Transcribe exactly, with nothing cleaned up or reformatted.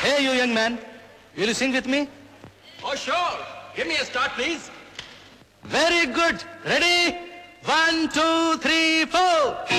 Hey, you young man, will you sing with me? Oh, sure. Give me a start, please. Very good. Ready? One, two, three, four.